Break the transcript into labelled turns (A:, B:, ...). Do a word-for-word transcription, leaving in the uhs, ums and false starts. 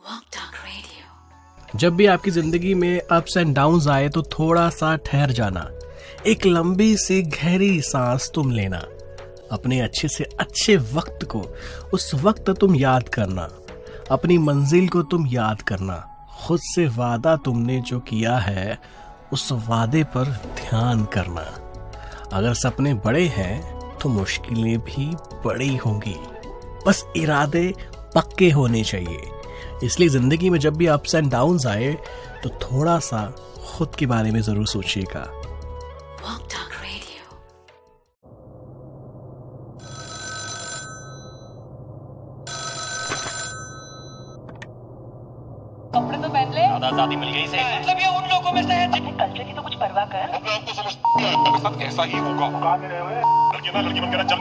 A: जब भी आपकी जिंदगी में अप्स एंड डाउन्स आए तो थोड़ा सा ठहर जाना, एक लंबी सी गहरी सांस तुम लेना, अपने अच्छे से अच्छे वक्त को उस वक्त तुम याद करना, अपनी मंजिल को तुम याद करना, खुद से वादा तुमने जो किया है उस वादे पर ध्यान करना। अगर सपने बड़े हैं तो मुश्किलें भी बड़ी होंगी, बस इरादे पक्के होने चाहिए। इसलिए जिंदगी में जब भी अप्स एंड डाउन्स आए तो थोड़ा सा खुद के बारे में जरूर सोचिएगा।
B: कपड़े तो पहन ले,
C: आजादी मिल गई से
B: मतलब ये उन लोगों में से है जिन्हें कल्चर की तो कुछ परवाह कर।
C: ऐसा ही होगा। लड़की ना लड़की बन के ना चल